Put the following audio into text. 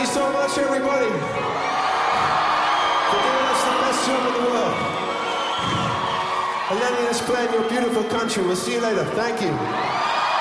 you so much, everybody, for giving us the best job in the world. And letting us play in your beautiful country. We'll see you later. Thank you.